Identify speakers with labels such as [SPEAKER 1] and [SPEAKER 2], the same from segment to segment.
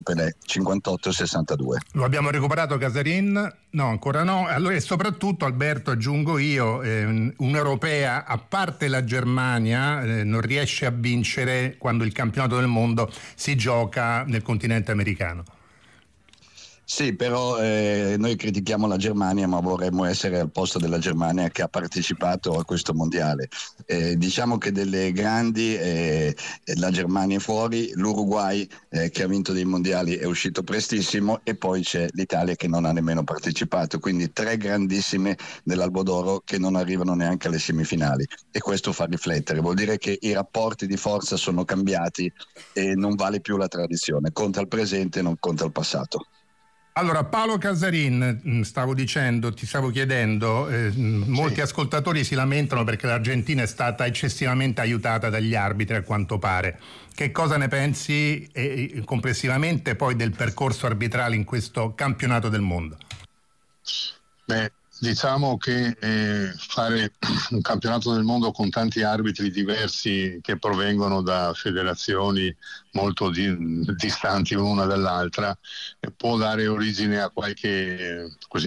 [SPEAKER 1] per 58-62.
[SPEAKER 2] Lo abbiamo recuperato Casarin? No, ancora no. Allora, e soprattutto, Alberto, aggiungo io, un'europea, a parte la Germania, non riesce a vincere quando il campionato del mondo si gioca nel continente americano.
[SPEAKER 1] Sì, però noi critichiamo la Germania, ma vorremmo essere al posto della Germania che ha partecipato a questo mondiale. Diciamo che delle grandi, la Germania è fuori, l'Uruguay che ha vinto dei mondiali è uscito prestissimo, e poi c'è l'Italia che non ha nemmeno partecipato, quindi 3 grandissime dell'Albo d'Oro che non arrivano neanche alle semifinali, e questo fa riflettere, vuol dire che i rapporti di forza sono cambiati e non vale più la tradizione, conta il presente, non conta il passato.
[SPEAKER 2] Allora, Paolo Casarin, ti stavo chiedendo, molti ascoltatori si lamentano perché l'Argentina è stata eccessivamente aiutata dagli arbitri, a quanto pare. Che cosa ne pensi complessivamente poi del percorso arbitrale in questo campionato del mondo?
[SPEAKER 3] Diciamo che fare un campionato del mondo con tanti arbitri diversi che provengono da federazioni molto distanti l'una dall'altra può dare origine a qualche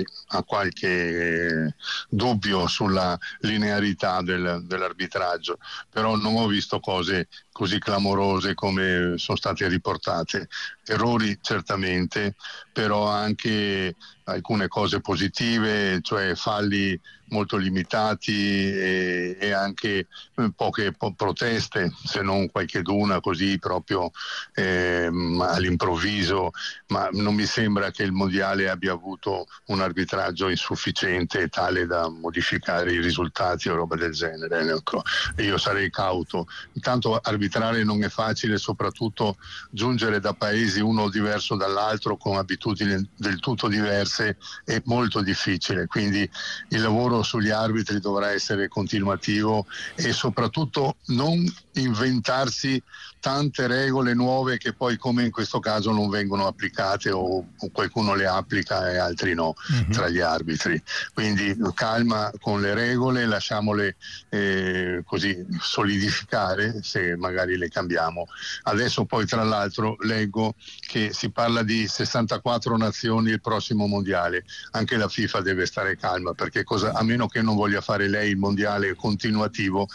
[SPEAKER 3] dubbio sulla linearità dell'arbitraggio, però non ho visto cose così clamorose come sono state riportate. Errori certamente, però anche alcune cose positive, cioè falli molto limitati e anche poche proteste, se non qualcheduna così proprio all'improvviso, ma non mi sembra che il mondiale abbia avuto un arbitraggio insufficiente tale da modificare i risultati o roba del genere. Ecco. Io sarei cauto. Intanto arbitrare non è facile, soprattutto giungere da paesi uno diverso dall'altro con abitudini del tutto diverse è molto difficile, quindi il lavoro sugli arbitri dovrà essere continuativo e soprattutto non inventarsi tante regole nuove che poi, come in questo caso, non vengono applicate o qualcuno le applica e altri no tra gli arbitri. Quindi calma con le regole, lasciamole così solidificare se magari le cambiamo. Adesso poi tra l'altro leggo che si parla di 64 nazioni il prossimo mondiale. Anche la FIFA deve stare calma, perché a meno che non voglia fare lei il mondiale continuativo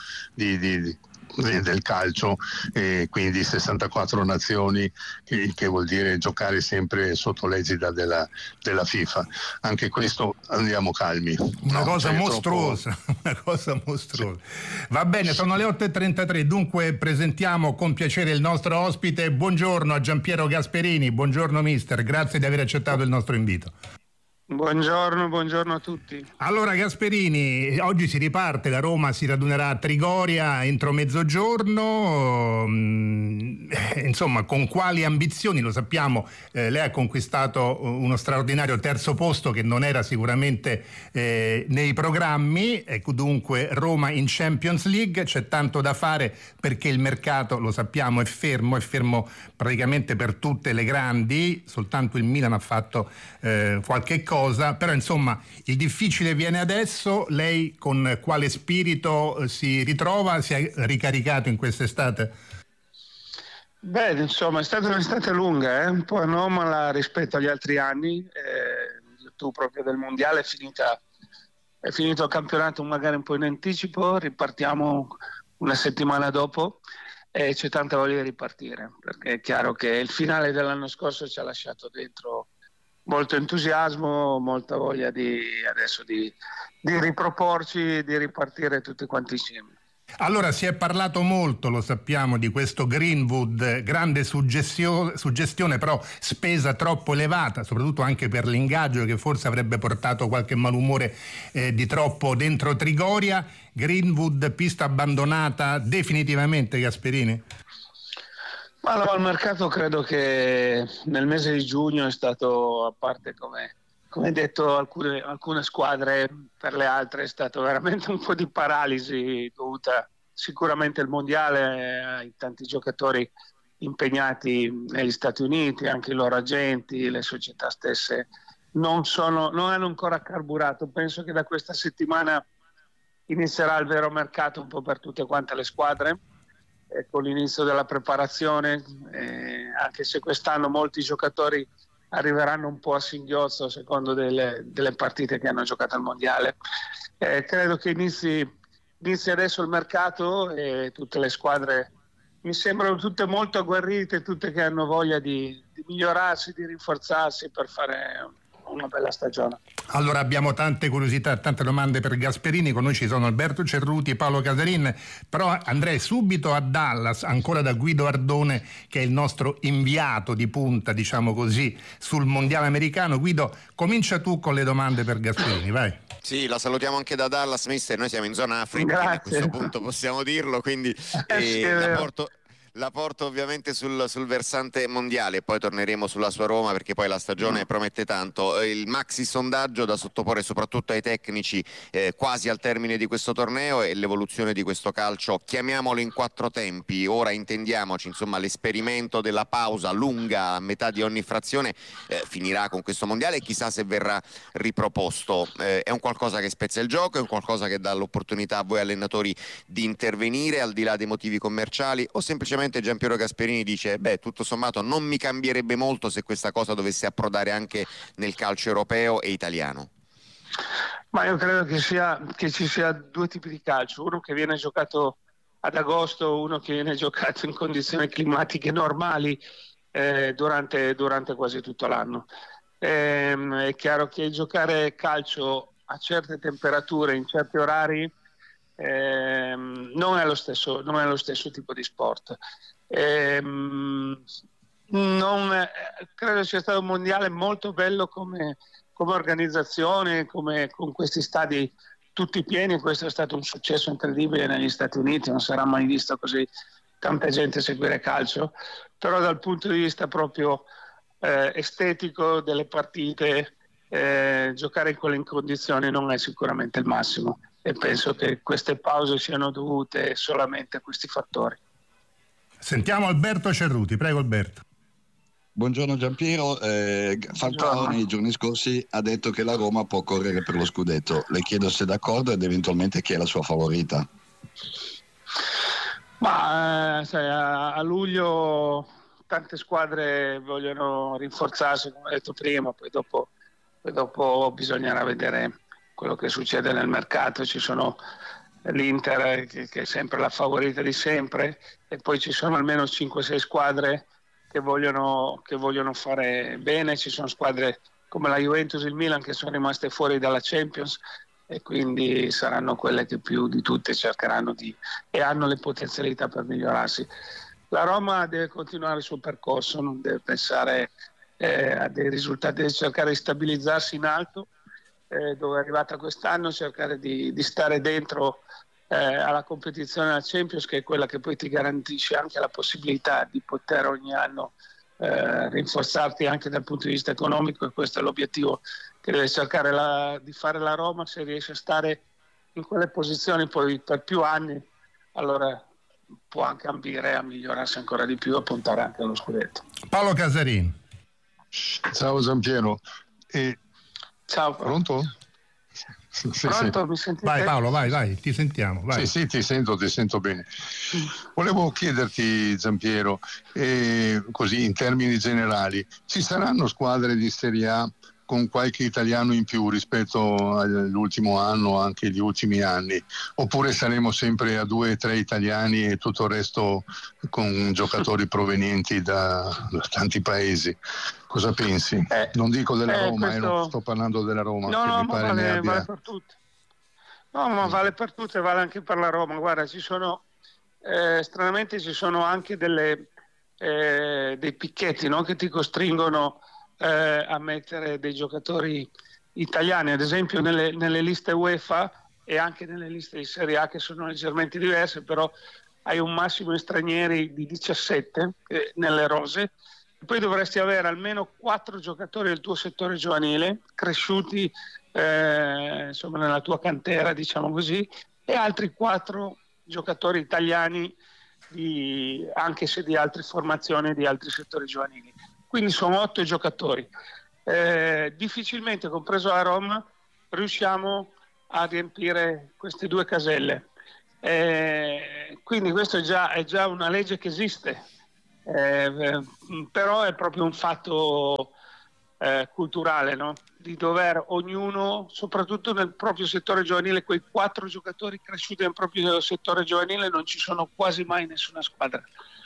[SPEAKER 3] del calcio, e quindi 64 nazioni, che vuol dire giocare sempre sotto l'egida della FIFA. Anche questo andiamo calmi.
[SPEAKER 2] Una cosa mostruosa. Sì. Va bene, sono le 8:33, dunque presentiamo con piacere il nostro ospite. Buongiorno a Giampiero Gasperini. Buongiorno mister, grazie di aver accettato il nostro invito.
[SPEAKER 4] Buongiorno a tutti.
[SPEAKER 2] Allora Gasperini, oggi si riparte, la Roma si radunerà a Trigoria entro mezzogiorno, insomma con quali ambizioni? Lo sappiamo, lei ha conquistato uno straordinario terzo posto che non era sicuramente nei programmi, ecco, dunque Roma in Champions League, c'è tanto da fare perché il mercato, lo sappiamo, è fermo praticamente per tutte le grandi, soltanto il Milan ha fatto qualche cosa, però insomma il difficile viene adesso. Lei con quale spirito si ritrova? Si è ricaricato in quest'estate?
[SPEAKER 4] Beh, insomma è stata un'estate lunga, un po' anomala rispetto agli altri anni, in virtù proprio del mondiale è finito il campionato magari un po' in anticipo, ripartiamo una settimana dopo e c'è tanta voglia di ripartire, perché è chiaro che il finale dell'anno scorso ci ha lasciato dentro molto entusiasmo, molta voglia adesso di riproporci, di ripartire tutti quanti insieme.
[SPEAKER 2] Allora si è parlato molto, lo sappiamo, di questo Greenwood, grande suggestione, però spesa troppo elevata, soprattutto anche per l'ingaggio che forse avrebbe portato qualche malumore di troppo dentro Trigoria. Greenwood, pista abbandonata definitivamente, Gasperini?
[SPEAKER 4] Ma no, il mercato credo che nel mese di giugno è stato, a parte come detto alcune squadre, per le altre è stato veramente un po' di paralisi dovuta sicuramente al mondiale, ai tanti giocatori impegnati negli Stati Uniti, anche i loro agenti, le società stesse non hanno ancora carburato. Penso che da questa settimana inizierà il vero mercato un po' per tutte quante le squadre. con l'inizio della preparazione, anche se quest'anno molti giocatori arriveranno un po' a singhiozzo secondo delle partite che hanno giocato al mondiale. Credo che inizi adesso il mercato e tutte le squadre mi sembrano tutte molto agguerrite, tutte che hanno voglia di migliorarsi, di rinforzarsi per fare una bella stagione.
[SPEAKER 2] Allora abbiamo tante curiosità, tante domande per Gasperini. Con noi ci sono Alberto Cerruti, Paolo Casarin, però andrei subito a Dallas, ancora da Guido Ardone, che è il nostro inviato di punta, diciamo così, sul mondiale americano. Guido, comincia tu con le domande per Gasperini, vai.
[SPEAKER 5] Sì, la salutiamo anche da Dallas, mister. Noi siamo in zona Africa, a questo punto possiamo dirlo, quindi la porto ovviamente sul versante mondiale, poi torneremo sulla sua Roma perché poi la stagione promette tanto. Il maxi sondaggio da sottoporre soprattutto ai tecnici quasi al termine di questo torneo e l'evoluzione di questo calcio, chiamiamolo in 4 tempi, ora intendiamoci, insomma l'esperimento della pausa lunga a metà di ogni frazione finirà con questo mondiale e chissà se verrà riproposto. È un qualcosa che spezza il gioco, è un qualcosa che dà l'opportunità a voi allenatori di intervenire al di là dei motivi commerciali, o semplicemente Giampiero Gasperini dice tutto sommato non mi cambierebbe molto se questa cosa dovesse approdare anche nel calcio europeo e italiano?
[SPEAKER 4] Ma io credo che ci sia 2 tipi di calcio, uno che viene giocato ad agosto, uno che viene giocato in condizioni climatiche normali durante quasi tutto l'anno. È chiaro che giocare calcio a certe temperature, in certi orari, non è lo stesso tipo di sport. Credo sia stato un mondiale molto bello come organizzazione, con questi stadi tutti pieni. Questo è stato un successo incredibile negli Stati Uniti, non sarà mai visto così tanta gente seguire calcio, però dal punto di vista proprio estetico delle partite, giocare in quelle condizioni non è sicuramente il massimo. E penso che queste pause siano dovute solamente a questi fattori.
[SPEAKER 2] Sentiamo Alberto Cerruti, prego Alberto.
[SPEAKER 1] Buongiorno Giampiero, Falcao nei giorni scorsi ha detto che la Roma può correre per lo scudetto, le chiedo se è d'accordo ed eventualmente chi è la sua favorita.
[SPEAKER 4] Ma a luglio tante squadre vogliono rinforzarsi, come ho detto prima, poi dopo bisognerà vedere quello che succede nel mercato. Ci sono l'Inter che è sempre la favorita di sempre, e poi ci sono almeno 5-6 squadre che vogliono fare bene. Ci sono squadre come la Juventus e il Milan che sono rimaste fuori dalla Champions e quindi saranno quelle che più di tutte cercheranno e hanno le potenzialità per migliorarsi. La Roma deve continuare il suo percorso, non deve pensare a dei risultati, deve cercare di stabilizzarsi in alto, dove è arrivata quest'anno, cercare di stare dentro alla competizione della Champions, che è quella che poi ti garantisce anche la possibilità di poter ogni anno rinforzarti anche dal punto di vista economico, e questo è l'obiettivo che deve cercare di fare la Roma. Se riesce a stare in quelle posizioni poi per più anni, allora può anche ambire a migliorarsi ancora di più e puntare anche allo scudetto.
[SPEAKER 2] Paolo Casarin.
[SPEAKER 3] Ciao Giampiero.
[SPEAKER 4] Ciao.
[SPEAKER 3] Pronto?
[SPEAKER 4] Sì, pronto, mi sentite?
[SPEAKER 2] Vai Paolo, vai, ti sentiamo. Vai.
[SPEAKER 3] Sì, ti sento bene. Volevo chiederti, Giampiero, così in termini generali, ci saranno squadre di Serie A con qualche italiano in più rispetto all'ultimo anno, anche gli ultimi anni, oppure saremo sempre a 2-3 italiani e tutto il resto con giocatori provenienti da tanti paesi? Cosa pensi? Non dico della Roma, non sto parlando della Roma,
[SPEAKER 4] no,
[SPEAKER 3] che
[SPEAKER 4] no,
[SPEAKER 3] mi pare
[SPEAKER 4] vale per tutte. No, ma vale per tutte, vale anche per la Roma. Guarda, ci sono stranamente ci sono anche dei picchetti, no, che ti costringono a mettere dei giocatori italiani, ad esempio nelle liste UEFA e anche nelle liste di Serie A, che sono leggermente diverse, però hai un massimo di stranieri di 17 nelle rose. Poi dovresti avere almeno 4 giocatori del tuo settore giovanile cresciuti insomma nella tua cantera, diciamo così, e altri 4 giocatori italiani anche se di altre formazioni, di altri settori giovanili. Quindi sono 8 giocatori. Difficilmente, compreso la Roma, riusciamo a riempire queste 2 caselle. Quindi questo è già una legge che esiste, però è proprio un fatto culturale, no? Di dover ognuno, soprattutto nel proprio settore giovanile, quei 4 giocatori cresciuti nel proprio settore giovanile non ci sono quasi mai in nessuna squadra,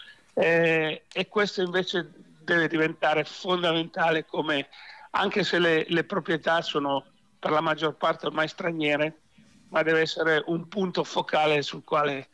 [SPEAKER 4] e questo invece deve diventare fondamentale, come anche se le proprietà sono per la maggior parte ormai straniere, ma deve essere un punto focale sul quale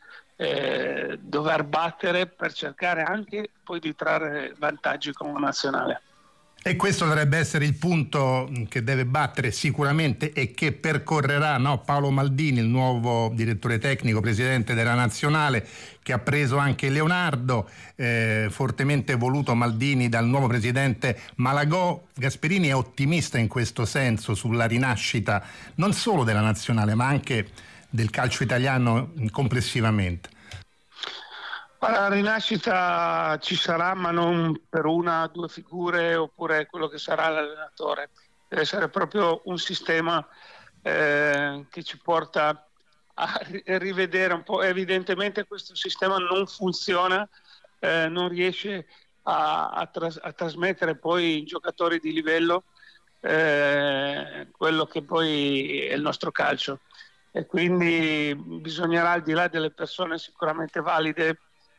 [SPEAKER 4] dover battere per cercare anche poi di trarre vantaggi con la nazionale.
[SPEAKER 2] E questo dovrebbe essere il punto che deve battere sicuramente e che percorrerà, no, Paolo Maldini, il nuovo direttore tecnico, presidente della nazionale, che ha preso anche Leonardo, fortemente voluto Maldini dal nuovo presidente Malagò. Gasperini è ottimista in questo senso sulla rinascita non solo della nazionale ma anche del calcio italiano complessivamente.
[SPEAKER 4] La rinascita ci sarà, ma non per 1 o 2 figure oppure quello che sarà l'allenatore. Deve essere proprio un sistema che ci porta a rivedere un po'. Evidentemente questo sistema non funziona, non riesce a trasmettere poi i giocatori di livello quello che poi è il nostro calcio. E quindi bisognerà, al di là delle persone sicuramente valide,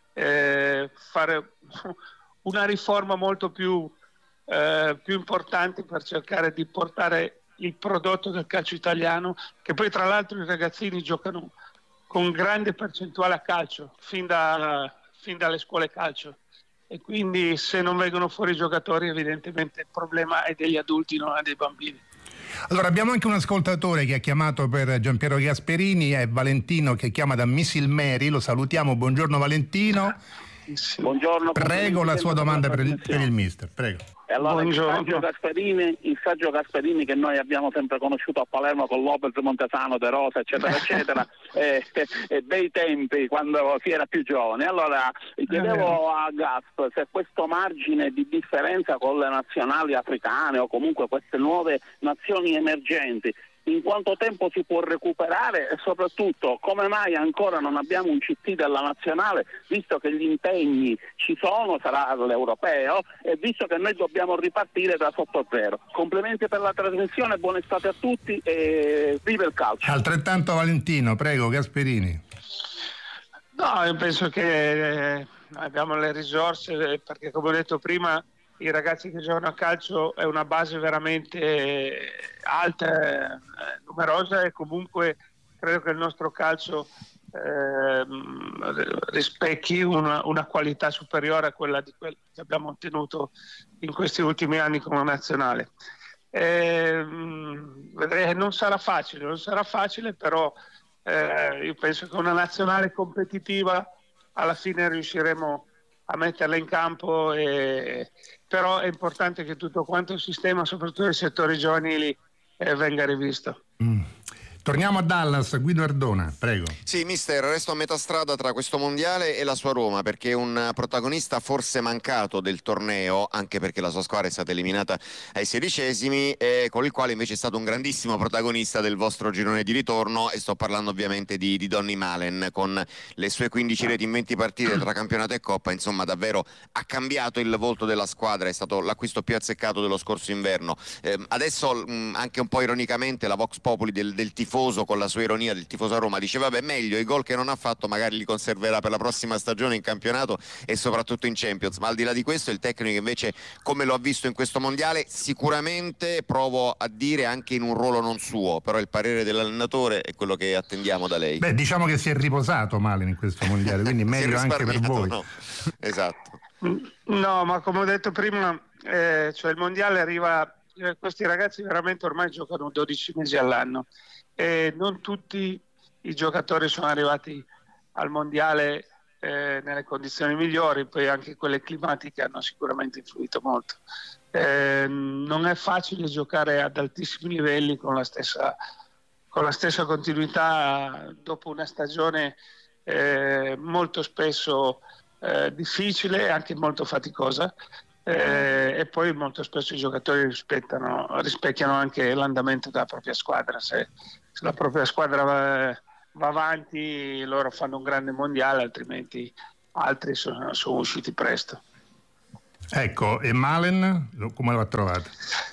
[SPEAKER 4] fare una riforma molto più importante per cercare di portare il prodotto del calcio italiano, che poi tra l'altro i ragazzini giocano con grande percentuale a calcio fin dalle scuole calcio, e quindi se non vengono fuori i giocatori evidentemente il problema è degli adulti, non è dei bambini.
[SPEAKER 2] Allora, abbiamo anche un ascoltatore che ha chiamato per Giampiero Gasperini, è Valentino, che chiama da Missilmeri. Lo salutiamo. Buongiorno Valentino.
[SPEAKER 6] Buongiorno.
[SPEAKER 2] Prego, la sua domanda per il mister, prego.
[SPEAKER 6] E allora il Sergio Gasperini che noi abbiamo sempre conosciuto a Palermo con Lopez, Montesano, De Rosa, eccetera eccetera, bei tempi quando si era più giovani. Allora chiedevo a Gasp se questo margine di differenza con le nazionali africane o comunque queste nuove nazioni emergenti, in quanto tempo si può recuperare, e soprattutto come mai ancora non abbiamo un CT della nazionale, visto che gli impegni ci sono, sarà l'europeo, e visto che noi dobbiamo ripartire da sotto zero. Complimenti per la trasmissione, buona estate a tutti e viva il calcio.
[SPEAKER 2] Altrettanto Valentino, prego Gasperini.
[SPEAKER 4] No, io penso che abbiamo le risorse, perché come ho detto prima i ragazzi che giocano a calcio è una base veramente alta, numerosa, e comunque credo che il nostro calcio rispecchi una qualità superiore a quella che abbiamo ottenuto in questi ultimi anni come nazionale. Vedrei che non sarà facile, però io penso che una nazionale competitiva alla fine riusciremo a metterla in campo, però è importante che tutto quanto il sistema, soprattutto i settori giovanili, venga rivisto.
[SPEAKER 2] Torniamo a Dallas, Guido Ardona, prego.
[SPEAKER 5] Sì, mister, resto a metà strada tra questo mondiale e la sua Roma, perché è un protagonista forse mancato del torneo, anche perché la sua squadra è stata eliminata ai 16esimi, con il quale invece è stato un grandissimo protagonista del vostro girone di ritorno, e sto parlando ovviamente di Donny Malen, con le sue 15 reti in 20 partite tra campionato e coppa. Insomma, davvero ha cambiato il volto della squadra, è stato l'acquisto più azzeccato dello scorso inverno. Adesso anche un po' ironicamente la Vox Populi del tifoso, con la sua ironia del tifoso a Roma, diceva beh, meglio i gol che non ha fatto magari li conserverà per la prossima stagione in campionato e soprattutto in Champions. Ma al di là di questo, il tecnico invece, come lo ha visto in questo mondiale, sicuramente, provo a dire, anche in un ruolo non suo, però il parere dell'allenatore è quello che attendiamo da lei.
[SPEAKER 2] Beh, diciamo che si è riposato male in questo mondiale, quindi meglio anche per voi.
[SPEAKER 5] No? Esatto.
[SPEAKER 4] No, ma come ho detto prima, cioè il mondiale arriva, questi ragazzi veramente ormai giocano 12 mesi all'anno, e non tutti i giocatori sono arrivati al mondiale nelle condizioni migliori, poi anche quelle climatiche hanno sicuramente influito molto. Non è facile giocare ad altissimi livelli con la stessa continuità dopo una stagione molto spesso difficile e anche molto faticosa, e poi molto spesso i giocatori rispecchiano anche l'andamento della propria squadra. Se la propria squadra va avanti, loro fanno un grande mondiale, altrimenti altri sono usciti presto.
[SPEAKER 2] Ecco, e Malen come l'ha trovato?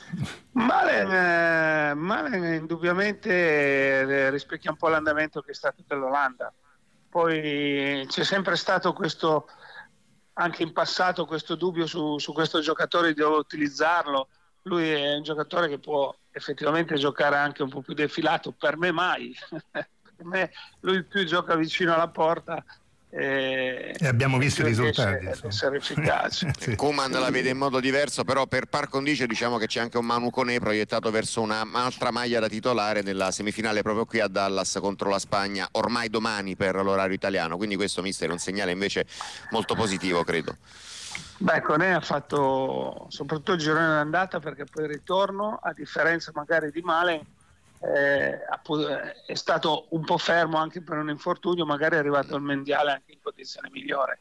[SPEAKER 4] Malen indubbiamente rispecchia un po' l'andamento che è stato dell'Olanda. Poi c'è sempre stato questo, anche in passato, questo dubbio su questo giocatore, di dove utilizzarlo. Lui è un giocatore che può effettivamente giocare anche un po' più defilato, per me mai. Per me lui più gioca vicino alla porta
[SPEAKER 2] e abbiamo visto i risultati,
[SPEAKER 4] essere efficace.
[SPEAKER 5] Sì. Koeman la vede in modo diverso, però per par condicio diciamo che c'è anche un Manu Koné proiettato verso un'altra maglia da titolare nella semifinale proprio qui a Dallas contro la Spagna, ormai domani per l'orario italiano, quindi questo mister è un segnale invece molto positivo, credo.
[SPEAKER 4] Beh, Koné ha fatto soprattutto il girone d'andata, perché poi il ritorno, a differenza magari di Malen, è stato un po' fermo anche per un infortunio, magari è arrivato al mondiale anche in condizione migliore.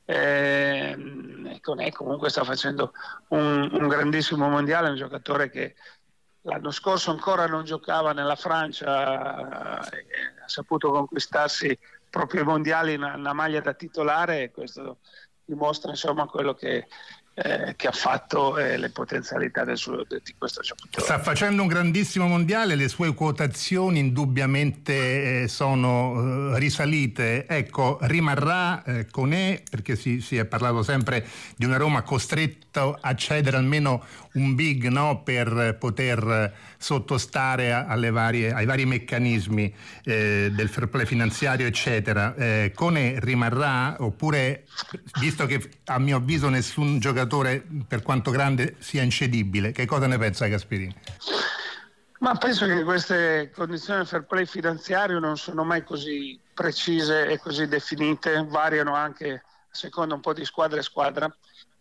[SPEAKER 4] Koné comunque sta facendo un grandissimo mondiale, un giocatore che l'anno scorso ancora non giocava nella Francia, ha saputo conquistarsi proprio i mondiali una maglia da titolare, e questo dimostra insomma quello che ha fatto e le potenzialità di questo giocatore.
[SPEAKER 2] Sta facendo un grandissimo mondiale, le sue quotazioni indubbiamente sono risalite. Ecco, rimarrà Koné, perché si è parlato sempre di una Roma costretto a cedere almeno un big, no, per poter sottostare ai vari meccanismi del fair play finanziario, eccetera. Koné rimarrà, oppure, visto che a mio avviso nessun giocatore per quanto grande sia incedibile, che cosa ne pensa Gasperini?
[SPEAKER 4] Ma penso che queste condizioni del fair play finanziario non sono mai così precise e così definite, variano anche a seconda un po' di squadra e squadra.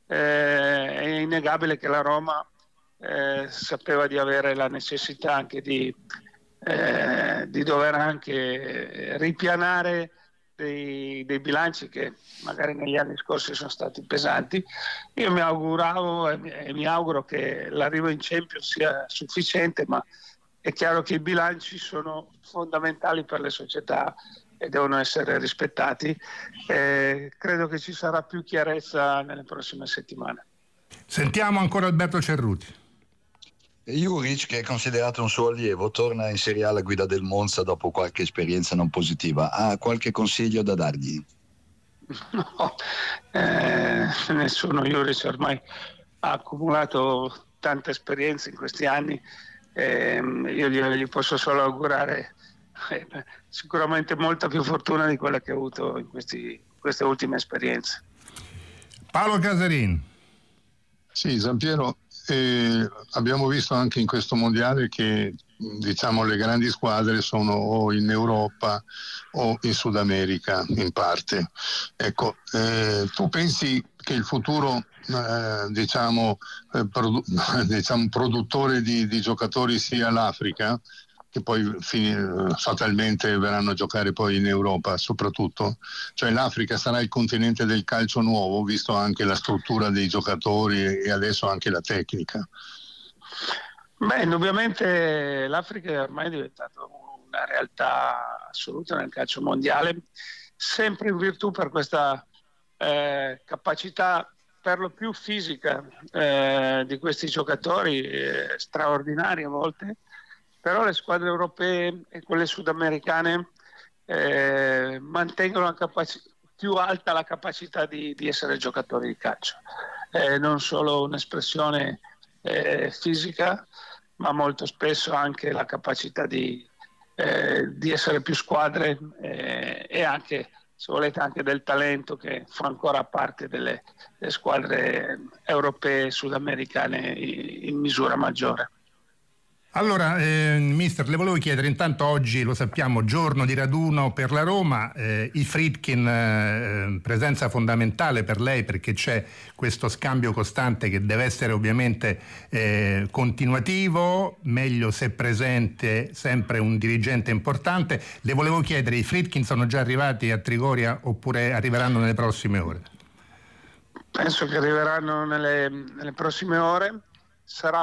[SPEAKER 4] È innegabile che la Roma sapeva di avere la necessità anche di dover anche ripianare dei bilanci che magari negli anni scorsi sono stati pesanti. Io mi auguravo e mi auguro che l'arrivo in Champions sia sufficiente, ma è chiaro che i bilanci sono fondamentali per le società e devono essere rispettati. Credo che ci sarà più chiarezza nelle prossime settimane.
[SPEAKER 2] Sentiamo ancora Alberto Cerruti.
[SPEAKER 1] Juric, che è considerato un suo allievo, torna in Serie A alla guida del Monza dopo qualche esperienza non positiva. Ha qualche consiglio da dargli?
[SPEAKER 4] No, nessuno. Juric ormai ha accumulato tante esperienze in questi anni. Io gli posso solo augurare sicuramente molta più fortuna di quella che ha avuto in queste ultime esperienze.
[SPEAKER 2] Paolo Casarin.
[SPEAKER 3] Sì, Giampiero, abbiamo visto anche in questo mondiale che diciamo le grandi squadre sono o in Europa o in Sud America in parte. Ecco, tu pensi che il futuro produttore di giocatori sia l'Africa, che poi fatalmente verranno a giocare poi in Europa soprattutto? Cioè l'Africa sarà il continente del calcio nuovo, visto anche la struttura dei giocatori e adesso anche la tecnica?
[SPEAKER 4] Beh, indubbiamente l'Africa è ormai diventata una realtà assoluta nel calcio mondiale, sempre in virtù per questa capacità per lo più fisica di questi giocatori, straordinari a volte. Però le squadre europee e quelle sudamericane mantengono più alta la capacità di essere giocatori di calcio, non solo un'espressione fisica, ma molto spesso anche la capacità di essere più squadre e anche, se volete, anche del talento che fa ancora parte delle squadre europee e sudamericane in misura maggiore.
[SPEAKER 2] Allora, mister, le volevo chiedere, intanto oggi lo sappiamo, giorno di raduno per la Roma, i Friedkin, presenza fondamentale per lei, perché c'è questo scambio costante che deve essere ovviamente continuativo, meglio se presente sempre un dirigente importante. Le volevo chiedere, i Friedkin sono già arrivati a Trigoria oppure arriveranno nelle prossime ore?
[SPEAKER 4] Penso che arriveranno nelle prossime ore. Sarà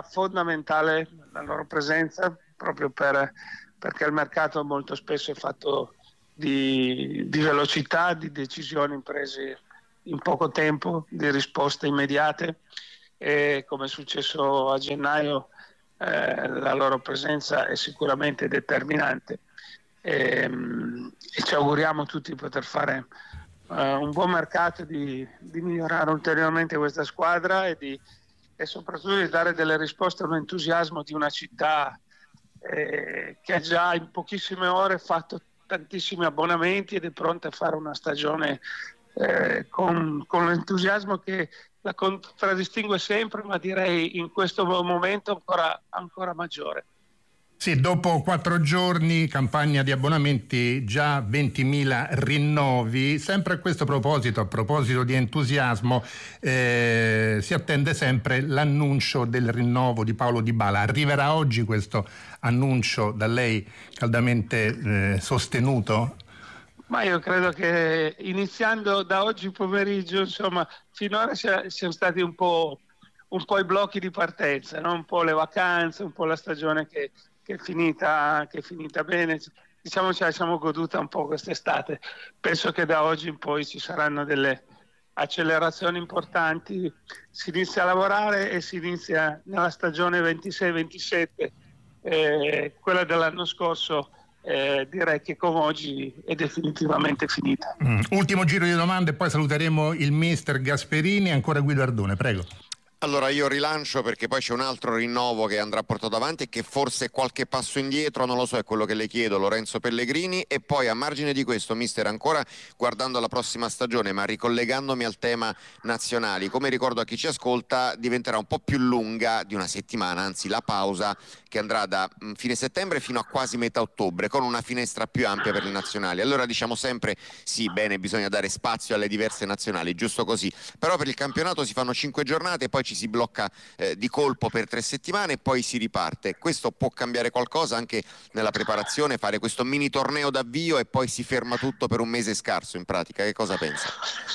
[SPEAKER 4] fondamentale la loro presenza proprio perché il mercato molto spesso è fatto di velocità, di decisioni prese in poco tempo, di risposte immediate, e come è successo a gennaio la loro presenza è sicuramente determinante, e ci auguriamo tutti di poter fare un buon mercato, di migliorare ulteriormente questa squadra e soprattutto di dare delle risposte a un entusiasmo di una città che ha già in pochissime ore fatto tantissimi abbonamenti ed è pronta a fare una stagione con l'entusiasmo che la contraddistingue sempre, ma direi in questo momento ancora maggiore.
[SPEAKER 2] Sì, dopo 4 giorni, campagna di abbonamenti, già 20.000 rinnovi. Sempre a questo proposito, a proposito di entusiasmo, si attende sempre l'annuncio del rinnovo di Paulo Dybala. Arriverà oggi questo annuncio da lei caldamente sostenuto?
[SPEAKER 4] Ma io credo che iniziando da oggi pomeriggio, insomma, finora siamo stati un po' i blocchi di partenza, no? Un po' le vacanze, un po' la stagione che è finita bene. Diciamo ce la siamo goduta un po' quest'estate. Penso che da oggi in poi ci saranno delle accelerazioni importanti, si inizia a lavorare e si inizia nella stagione 26-27, quella dell'anno scorso. Direi che come oggi è definitivamente finita.
[SPEAKER 2] Ultimo giro di domande e poi saluteremo il mister Gasperini. Ancora Guido Ardone, prego.
[SPEAKER 5] Allora io rilancio perché poi c'è un altro rinnovo che andrà portato avanti e che forse è qualche passo indietro, non lo so, è quello che le chiedo, Lorenzo Pellegrini. E poi a margine di questo, mister, ancora guardando alla prossima stagione ma ricollegandomi al tema nazionali, come ricordo a chi ci ascolta, diventerà un po' più lunga di una settimana, anzi la pausa che andrà da fine settembre fino a quasi metà ottobre, con una finestra più ampia per le nazionali. Allora diciamo sempre sì, bene, bisogna dare spazio alle diverse nazionali, giusto così, però per il campionato si fanno 5 giornate e poi ci si blocca di colpo per 3 settimane e poi si riparte. Questo può cambiare qualcosa anche nella preparazione, fare questo mini torneo d'avvio e poi si ferma tutto per un mese scarso in pratica. Che cosa pensa?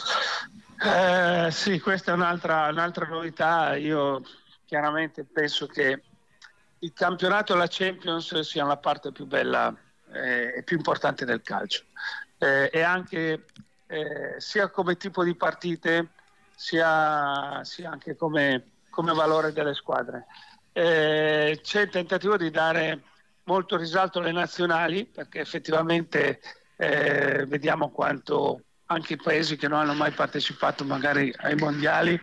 [SPEAKER 4] Sì, questa è un'altra novità. Io chiaramente penso che il campionato e la Champions siano la parte più bella e più importante del calcio, e anche sia come tipo di partite sia anche come valore delle squadre. C'è il tentativo di dare molto risalto alle nazionali, perché effettivamente vediamo quanto anche i paesi che non hanno mai partecipato magari ai mondiali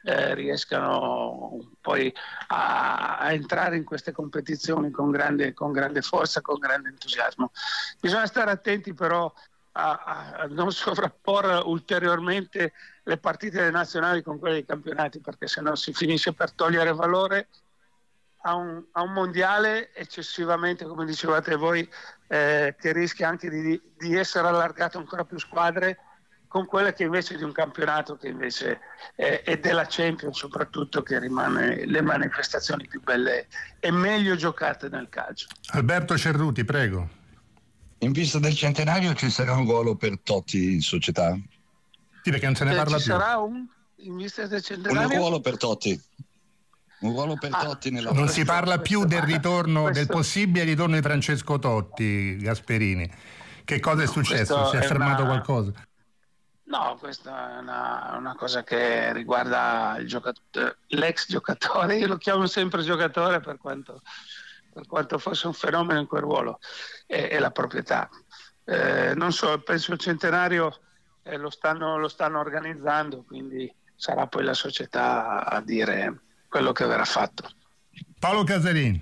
[SPEAKER 4] riescano poi a entrare in queste competizioni con grande forza, con grande entusiasmo. Bisogna stare attenti però a non sovrapporre ulteriormente le partite delle nazionali con quelle dei campionati, perché sennò si finisce per togliere valore a un mondiale eccessivamente, come dicevate voi, che rischia anche di essere allargato ancora più squadre, con quelle che invece di un campionato che invece è della Champions soprattutto, che rimane le manifestazioni più belle e meglio giocate nel calcio.
[SPEAKER 2] Alberto Cerruti, prego.
[SPEAKER 1] In vista del centenario ci sarà un ruolo per Totti in società?
[SPEAKER 2] Sì, perché non se ne parla più.
[SPEAKER 4] Ci sarà in vista del centenario?
[SPEAKER 1] Un ruolo per Totti. Un ruolo per Totti nella...
[SPEAKER 2] Non si parla più del ritorno, del possibile ritorno di Francesco Totti, Gasperini. Che cosa è successo? Si è fermato qualcosa?
[SPEAKER 4] No, questa è una cosa che riguarda l'ex giocatore. Io lo chiamo sempre giocatore per quanto fosse un fenomeno in quel ruolo, e la proprietà. Non so, penso il centenario lo stanno organizzando, quindi sarà poi la società a dire quello che verrà fatto.
[SPEAKER 2] Paolo Casarini.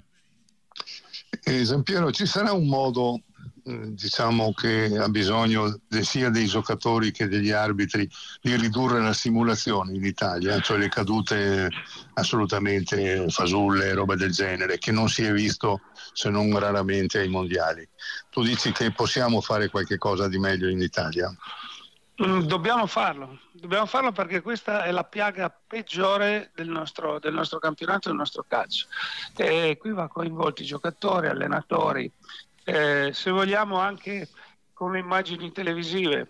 [SPEAKER 3] Giampiero, ci sarà un modo, diciamo, che ha bisogno sia dei giocatori che degli arbitri, di ridurre la simulazione in Italia, cioè le cadute assolutamente fasulle, roba del genere, che non si è visto se non raramente ai mondiali. Tu dici che possiamo fare qualche cosa di meglio in Italia?
[SPEAKER 4] Dobbiamo farlo perché questa è la piaga peggiore del nostro campionato, del nostro calcio. E qui va coinvolti giocatori, allenatori, se vogliamo anche con le immagini televisive.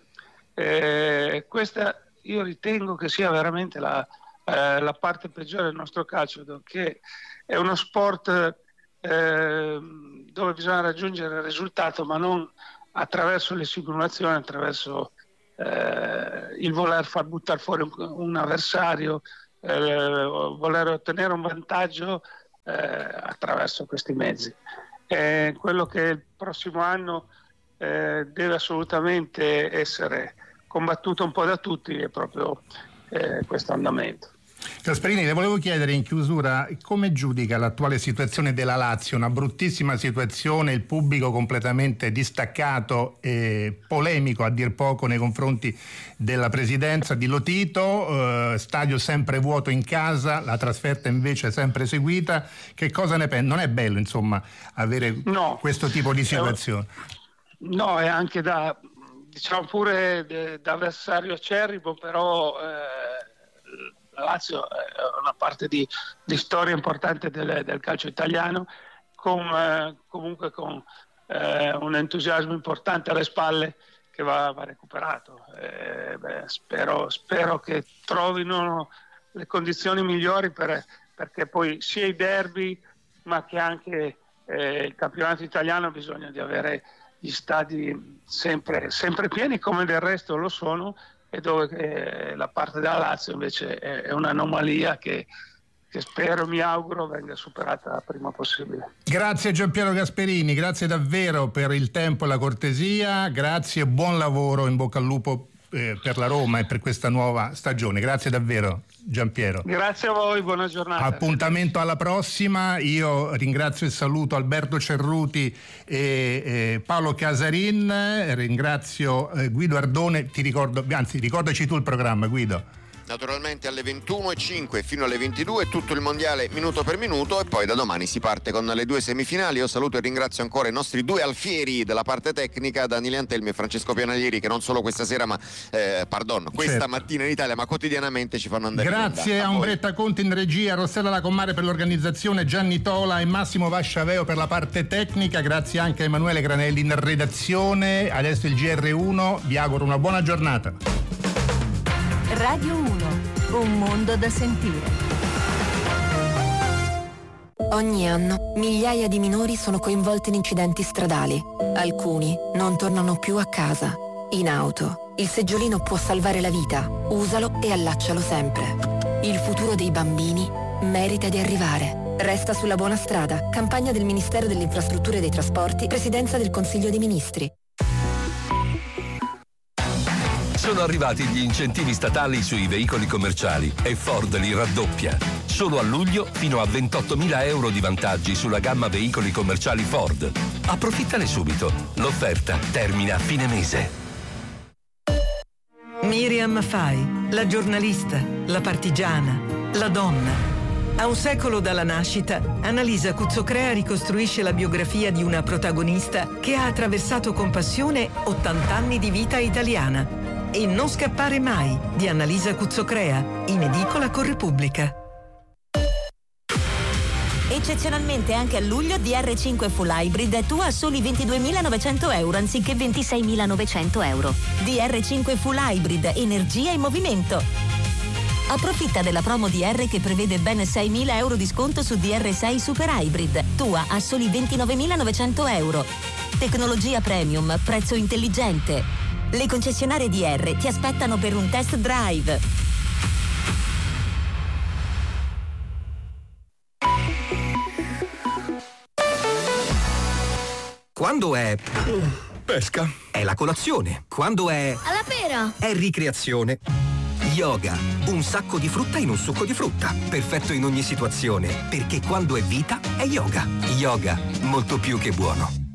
[SPEAKER 4] Questa io ritengo che sia veramente la parte peggiore del nostro calcio, che è uno sport dove bisogna raggiungere il risultato, ma non attraverso le simulazioni, attraverso il voler far buttare fuori un avversario, voler ottenere un vantaggio attraverso questi mezzi. Quello che il prossimo anno deve assolutamente essere combattuto un po' da tutti è proprio questo andamento.
[SPEAKER 2] Gasperini, le volevo chiedere in chiusura come giudica l'attuale situazione della Lazio, una bruttissima situazione, il pubblico completamente distaccato e polemico a dir poco nei confronti della presidenza di Lotito, stadio sempre vuoto in casa, la trasferta invece sempre seguita. Che cosa ne pensa? Non è bello, insomma, avere questo tipo di situazione.
[SPEAKER 4] No, è anche da avversario acerrimo, però la Lazio è una parte di storia importante del calcio italiano, comunque con un entusiasmo importante alle spalle che va recuperato. Spero che trovino le condizioni migliori perché poi sia i derby ma che anche il campionato italiano bisogna di avere gli stadi sempre pieni, come del resto lo sono, e dove la parte della Lazio invece è un'anomalia che spero, mi auguro, venga superata prima possibile.
[SPEAKER 2] Grazie Giampiero Gasperini, grazie davvero per il tempo e la cortesia, grazie e buon lavoro, in bocca al lupo per la Roma e per questa nuova stagione. Grazie davvero Giampiero.
[SPEAKER 4] Grazie a voi, buona giornata.
[SPEAKER 2] Appuntamento alla prossima. Io ringrazio e saluto Alberto Cerruti e Paolo Casarin, ringrazio Guido Ardone. Ricordaci tu il programma, Guido.
[SPEAKER 5] Naturalmente alle 21:05 fino alle 22 tutto il mondiale minuto per minuto, e poi da domani si parte con le 2 semifinali. Io saluto e ringrazio ancora i nostri 2 alfieri della parte tecnica, Daniele Antelmi e Francesco Pianalieri, che non solo questa sera questa mattina in Italia, ma quotidianamente ci fanno andare.
[SPEAKER 2] Grazie a Umbretta Conti in regia, Rossella Lacommare per l'organizzazione, Gianni Tola e Massimo Vasciaveo per la parte tecnica. Grazie anche a Emanuele Granelli in redazione. Adesso il GR1, vi auguro una buona giornata.
[SPEAKER 7] Radio 1, un mondo da sentire.
[SPEAKER 8] Ogni anno migliaia di minori sono coinvolti in incidenti stradali. Alcuni non tornano più a casa. In auto, il seggiolino può salvare la vita. Usalo e allaccialo sempre. Il futuro dei bambini merita di arrivare. Resta sulla buona strada. Campagna del Ministero delle Infrastrutture e dei Trasporti, Presidenza del Consiglio dei Ministri.
[SPEAKER 9] Sono arrivati gli incentivi statali sui veicoli commerciali e Ford li raddoppia. Solo a luglio fino a 28.000 euro di vantaggi sulla gamma veicoli commerciali Ford. Approfittane subito. L'offerta termina a fine mese.
[SPEAKER 10] Miriam Fai, la giornalista, la partigiana, la donna. A un secolo dalla nascita, Annalisa Cuzzocrea ricostruisce la biografia di una protagonista che ha attraversato con passione 80 anni di vita italiana. E non scappare mai, di Annalisa Cuzzocrea, in edicola con Repubblica.
[SPEAKER 11] Eccezionalmente anche a luglio DR5 Full Hybrid è tua a soli 22.900 euro anziché 26.900 euro. DR5 Full Hybrid, energia in movimento. Approfitta della promo DR che prevede ben 6.000 euro di sconto su DR6 Super Hybrid, tua a soli 29.900 euro. Tecnologia premium, prezzo intelligente. Le concessionarie DR ti aspettano per un test drive.
[SPEAKER 12] Quando è pesca, è la colazione. Quando è
[SPEAKER 13] alla pera,
[SPEAKER 12] è ricreazione. Yoga, un sacco di frutta in un succo di frutta. Perfetto in ogni situazione, perché quando è vita è yoga. Yoga, molto più che buono.